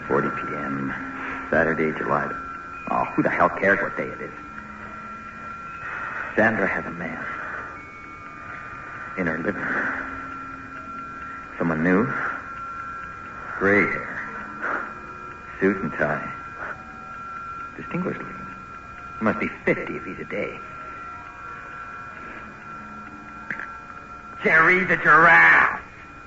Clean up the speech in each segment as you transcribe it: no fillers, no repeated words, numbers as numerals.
10:40 p.m. Saturday, July. Oh, who the hell cares what day it is? Sandra has a man in her living room. Someone new. Gray hair. Suit and tie. Distinguished looking. He must be 50 if he's a day. Jerry the giraffe.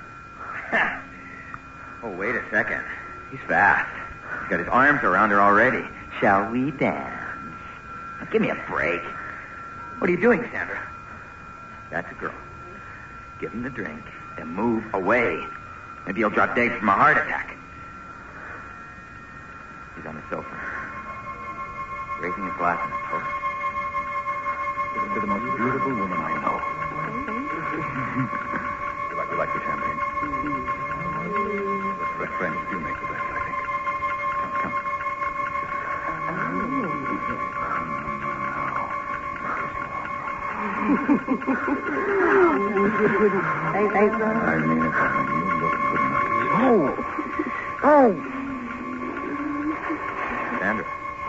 Oh, wait a second. He's fast. He's got his arms around her already. Shall we dance? Now, give me a break. What are you doing, Sandra? That's a girl. Give him the drink, then move away. Maybe he'll drop dead from a heart attack. He's on the sofa, raising his glass in a toast. You're the most beautiful woman I know. We like the champagne. The French do make the best, I think. Come. Thanks. I mean it, darling. You look good enough. Oh. Sandra.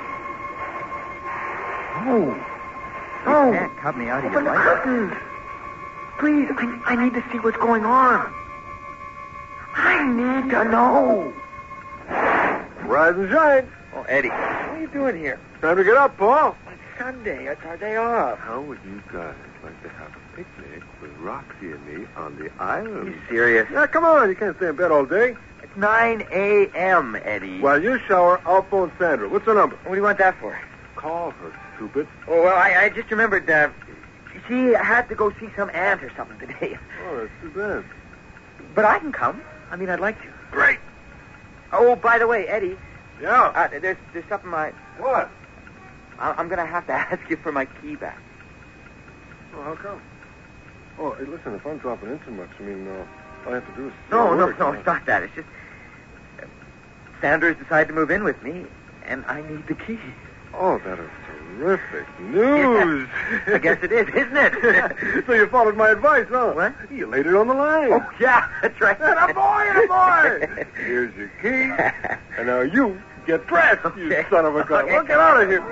Oh. You can't cut me out of your Open the life. curtains. Please, I need to see what's going on. I need to know. Rise and shine. Oh, Eddie. What are you doing here? Time to get up, Paul. It's Sunday. It's our day off. How would you guys like to have a picnic with Roxy and me on the island? You serious? Yeah, come on. You can't stay in bed all day. It's 9 a.m., Eddie. While you shower, I'll phone Sandra. What's her number? What do you want that for? Call her, stupid. Oh, well, I just remembered, she had to go see some aunt or something today. Oh, that's too bad. But I can come. I mean, I'd like to. Great. Oh, by the way, Eddie, Yeah. there's something What? I'm going to have to ask you for my key back. Oh, how come? Oh, hey, listen, if I'm dropping in too much, I mean, all I have to do is... No, it's not that. It's just Sandra's decided to move in with me, and I need the key. Oh, that is terrific news. I guess it is, isn't it? So you followed my advice, huh? What? You laid it on the line. Oh, yeah, that's right. And a boy! Here's your key. And now you get dressed, you Okay. son of a gun. Okay. Well, get out of here.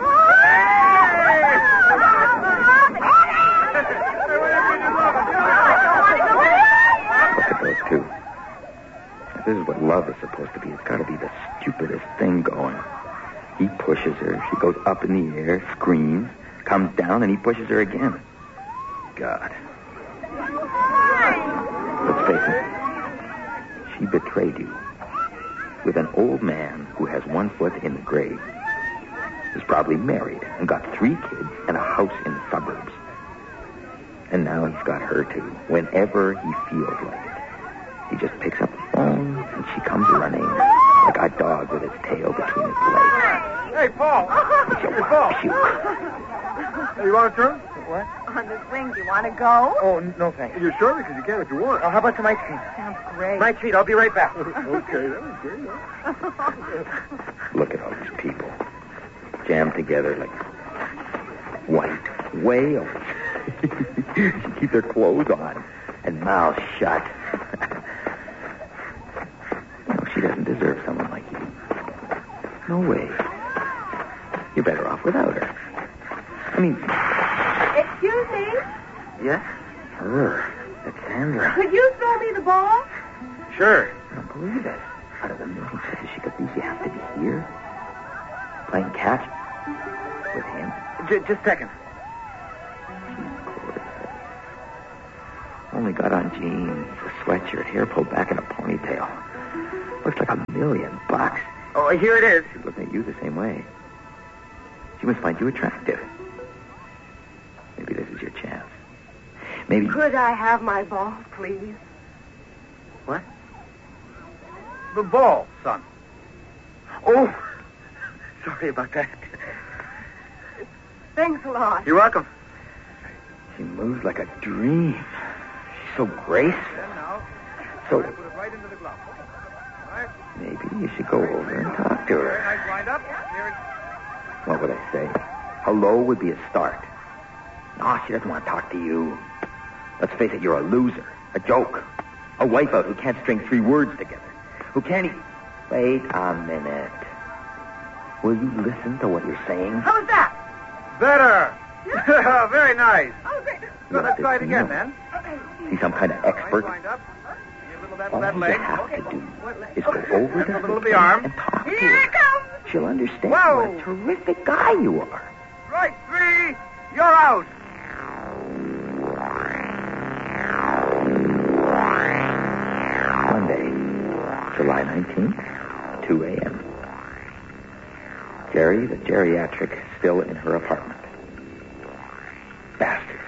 Those two. This is what love is supposed to be. It's got to be the stupidest thing going. He pushes her. She goes up in the air, screams, comes down, and he pushes her again. God. Let's face it. She betrayed you with an old man who has one foot in the grave. Is probably married and got 3 kids and a house in the suburbs. And now he's got her too, whenever he feels like it. He just picks up the phone, and she comes running like a dog with its tail between its legs. Hey, Paul. But you want to puke. Hey, you want to turn? What? On the swing, do you want to go? Oh, no thanks. You sure? Because you can if you want. How about some ice cream? Sounds great. My treat. I'll be right back. Okay, that was great, huh? Look at all these people. Jammed together like white whales. She keeps her clothes on and mouths shut. No, she doesn't deserve someone like you. No way. You're better off without her. I mean... Excuse me? Yes? Her. That's Sandra. Could you throw me the ball? Sure. I don't believe it. Out of the million places she could be, she has to be here. Playing catch with him. Just a second. Only got on jeans, a sweatshirt, hair pulled back in a ponytail. Looks like $1 million. Oh, here it is. She's looking at you the same way. She must find you attractive. Maybe this is your chance. Maybe... Could I have my ball, please? What? The ball, son. Oh, sorry about that. Thanks a lot. You're welcome. She moves like a dream. She's so graceful. So Put it right into the glove. Right. maybe you should go over and talk to Very her. nice wind up. Here it... What would I say? Hello would be a start. No, she doesn't want to talk to you. Let's face it, you're a loser, a joke, a wipeout who can't string 3 words together, who can't even... Wait a minute. Will you listen to what you're saying? How's that? Better. Very nice. Oh, great. Go, let's try it again, then. See some kind of expert? Lined up. Give a little bit of All that you leg. have to do is go over And to a little of her the arm. and talk to Here it her. comes. She'll understand Whoa. what a terrific guy you are. Right, 3. You're out. Monday, July 19th, 2 a.m. Jerry, the geriatric, still in her apartment. Bastard.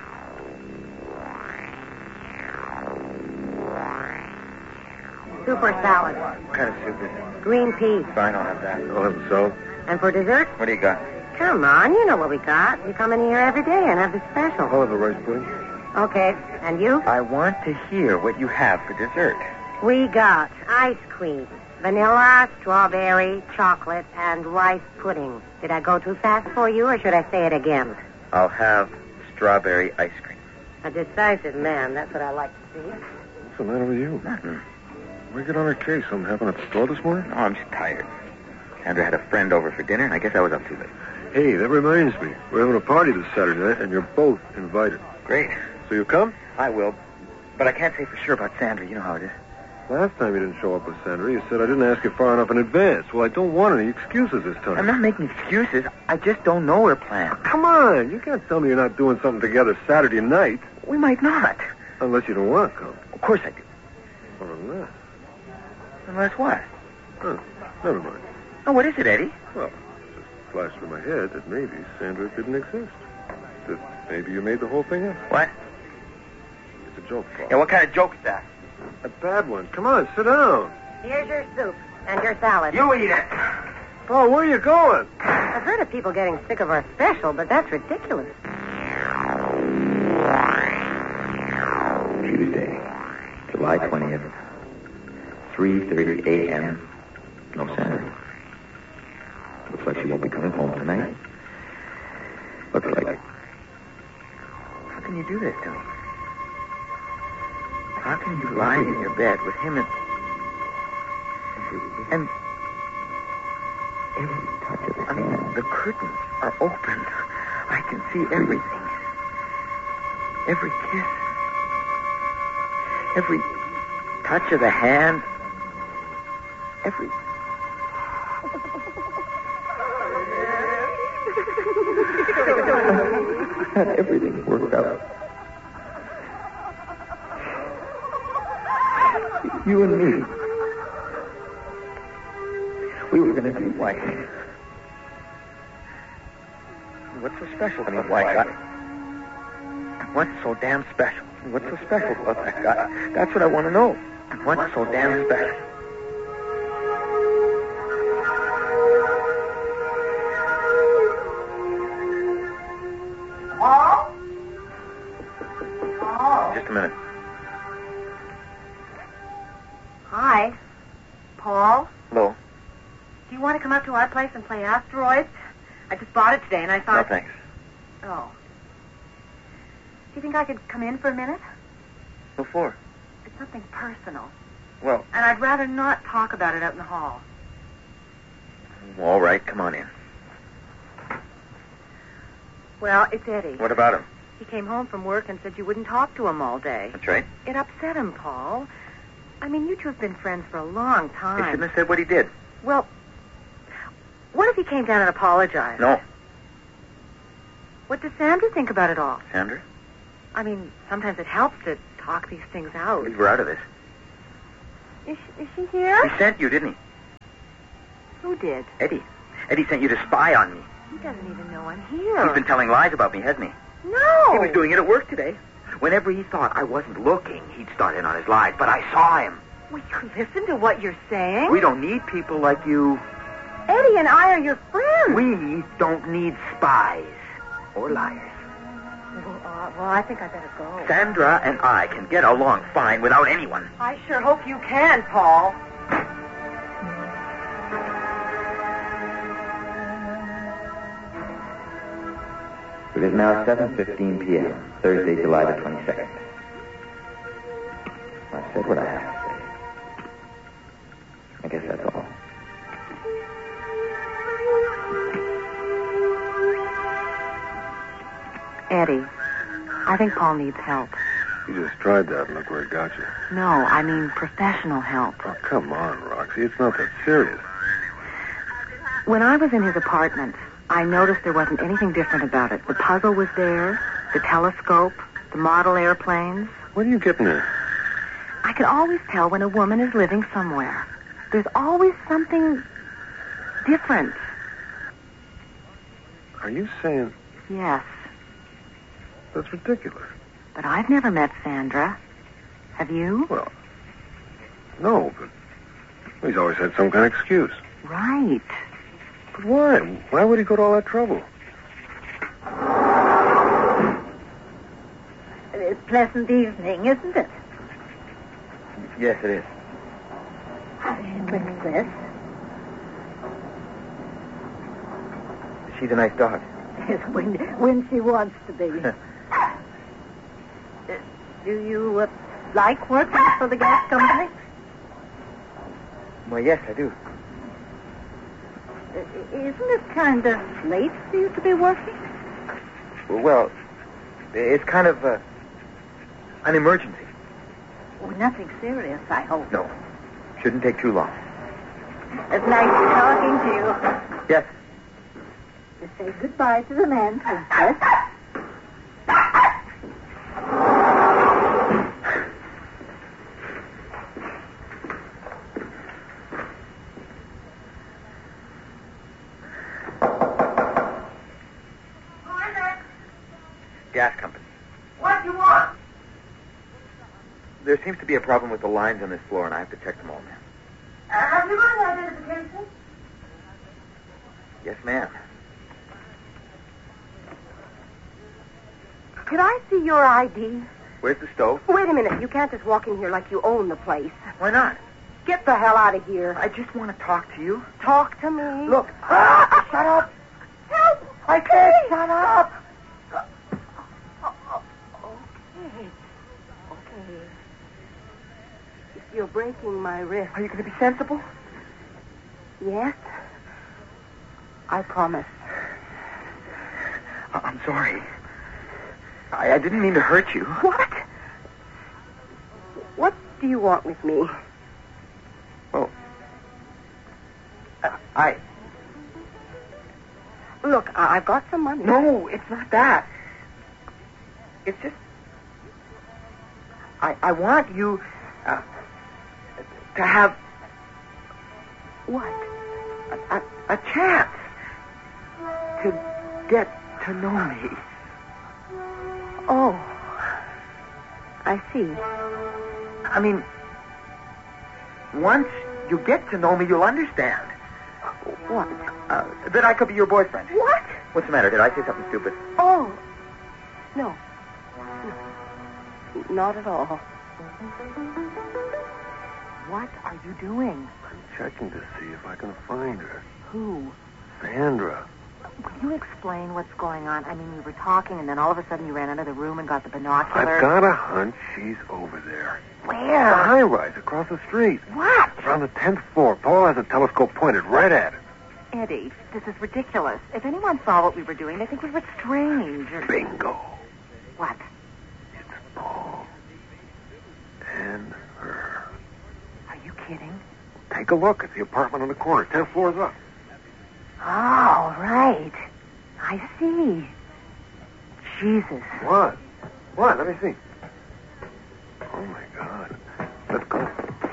Super salad. What kind of soup is it? Green pea. Fine, I'll have that. I'll have the salad. And for dessert? What do you got? Come on, you know what we got. You come in here every day and have the special. I'll have the rice pudding. Okay. And you? I want to hear what you have for dessert. We got ice cream, vanilla, strawberry, chocolate, and rice pudding. Did I go too fast for you, or should I say it again? I'll have strawberry ice cream. A decisive man. That's what I like to see. What's the matter with you? Nothing. We get on our case. Something happened at the store this morning? No, I'm just tired. Sandra had a friend over for dinner, and I guess I was up too late. Hey, that reminds me. We're having a party this Saturday night, and you're both invited. Great. So you come? I will. But I can't say for sure about Sandra. You know how it is. Last time you didn't show up with Sandra, you said I didn't ask you far enough in advance. Well, I don't want any excuses this time. I'm not making excuses. I just don't know her plan. Come on. You can't tell me you're not doing something together Saturday night. We might not. Unless you don't want to come. Of course I do. Or unless. Unless what? Oh, never mind. Oh, what is it, Eddie? Well, it just flashed through my head that maybe Sandra didn't exist. That maybe you made the whole thing up. What? It's a joke, Paul. Yeah, what kind of joke is that? A bad one. Come on, sit down. Here's your soup and your salad. You eat it. Paul, where are you going? I've heard of people getting sick of our special, but that's ridiculous. Tuesday, July 20th, 3:30 a.m. No Sandra. Looks like she won't be coming home tonight. Looks like... How can you do this to me? How can you lie in your bed with him and Every touch of his I mean, hand. the curtains are open. I can see everything. Every kiss. Every touch of the hand. Every... Everything worked out. You and me. We were going to be white. What's so special about White Guy? What's so damn special? What's so special about that guy? That's what I want to know. What's so damn special? Just a minute. Hi. Paul? Hello. Do you want to come up to our place and play asteroids? I just bought it today, and I No, thought... thanks. Oh. Do you think I could come in for a minute? What for? It's something personal. Well, And I'd rather not talk about it out in the hall. all right, come on in. Well, it's Eddie. What about him? He came home from work and said you wouldn't talk to him all day. That's right. It upset him, Paul. I mean, you two have been friends for a long He time. shouldn't have said what he did. Well, what if he came down and apologized? No. What does Sandra think about it all? Sandra? I mean, sometimes it helps to talk these things out. Leave her out of this. Is she here? He sent you, didn't he? Who did? Eddie. Eddie sent you to spy on me. He doesn't even know I'm here. He's been telling lies about me, hasn't he? No. He was doing it at work today. Whenever he thought I wasn't looking, he'd start in on his lies. But I saw him. Will you listen to what you're saying? We don't need people like you. Eddie and I are your friends. We don't need spies or liars. Well, I think I better go. Sandra and I can get along fine without anyone. I sure hope you can, Paul. It is now 7:15 p.m., Thursday, July the 22nd. I said what I have to say. I guess that's all. think Paul needs help. You just tried that and look where it got you. No, I mean professional help. Oh, come on, Roxy. It's not that serious. When I was in his apartment, I noticed there wasn't anything different about it. The puzzle was there, the telescope, the model airplanes. What are you getting at? I can always tell when a woman is living somewhere. There's always something different. Are you saying... Yes, That's ridiculous. but I've never met Sandra. Have you? Well, no, but he's always had some kind of excuse. Right. But why? Why would he go to all that trouble? A pleasant evening, isn't it? Yes, it is. Princess. She's a nice dog. Yes, when she wants to be. Do you like working for the gas company? Well, yes, I do. Isn't it kind of late for you to be working? Well, it's kind of an emergency. Oh, nothing serious, I hope. No, shouldn't take too long. It's nice talking to you. Yes. Say goodbye to the man, Princess. Gas company. What do you want? There seems to be a problem with the lines on this floor, and I have to check them all, ma'am. Have you got an identification? Yes, ma'am. Could I see your ID? Where's the stove? Wait a minute. You can't just walk in here like you own the place. Why not? Get the hell out of here. I just want to talk to you. Talk to me. Look. Shut up. Help! I said shut up. Okay. If you're breaking my wrist. Are you going to be sensible? Yes. I promise. I'm sorry. I didn't mean to hurt you. What? What do you want with me? Well, Look, I've got some money. No, it's not that. It's just... I want you to have... What? A chance to get to know me. Oh. I see. I mean, once you get to know me, you'll understand. What? That I could be your boyfriend. What? What's the matter? Did I say something stupid? Oh. No. Not at all. What are you doing? I'm checking to see if I can find her. Who? Sandra. Will you explain what's going on? I mean, we were talking, and then all of a sudden you ran out of the room and got the binocular. I've got a hunch she's over there. Where? The high-rise across the street. What? Around the 10th floor. Paul has a telescope pointed right at it. Eddie, this is ridiculous. If anyone saw what we were doing, they think we were strange. Bingo. What? It's Paul. And her. Are you kidding? Take a look at the apartment on the corner. 10 floors up. Oh, right. I see. Jesus. What? What? Let me see. Oh, my God. Let's go.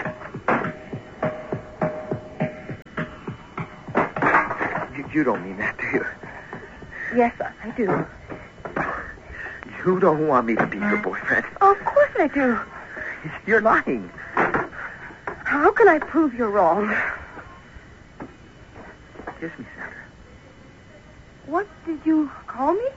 You don't mean that, do you? Yes, I do. You don't want me to be your boyfriend. Of course I do. You're lying. How can I prove you're wrong? Kiss me, Sandra. What did you call me?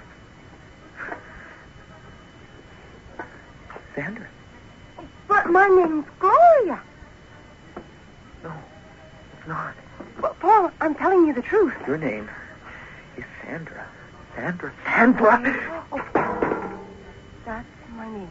Sandra? But my name's Gloria. No, it's not. But, Paul, I'm telling you the truth. Your name is Sandra. Sandra! Oh, that's my name.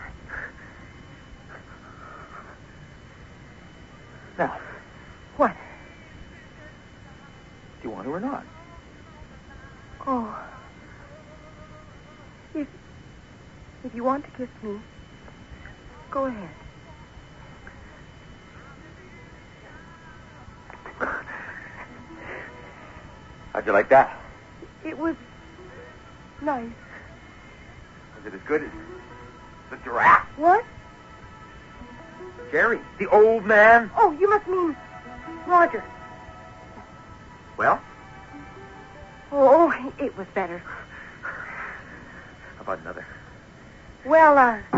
Now, What? do you want to or not? Oh. If you want to kiss me, go ahead. How'd you like that? It was nice. Was it as good as the giraffe? What? Jerry, the old man. Oh, you must mean Roger. Well, Oh, it was better. how about another? Well,